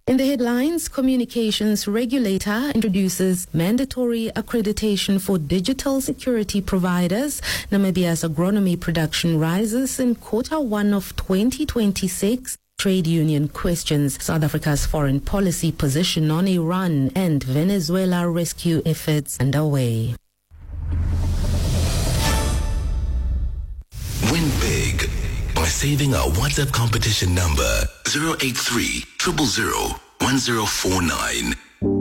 In the headlines, communications regulator introduces mandatory accreditation for digital security providers. Namibia's agronomy production rises in Q1 of 2026. Trade union questions South Africa's foreign policy position on Iran, and Venezuela rescue efforts underway. Win big by saving our WhatsApp competition number 083 000 1049.